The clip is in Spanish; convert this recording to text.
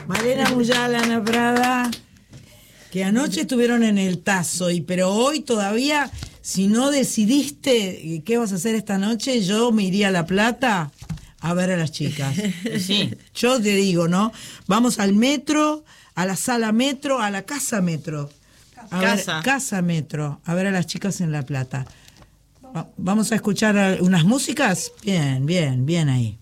Malena Muyala, Ana Prada, que anoche estuvieron en el Tazo, pero hoy todavía, si no decidiste qué vas a hacer esta noche, yo me iría a La Plata a ver a las chicas. Sí. Yo te digo, ¿no? Vamos al metro, a la sala metro, a la casa metro. Casa metro, a ver a las chicas en La Plata. Vamos a escuchar unas músicas. Bien ahí.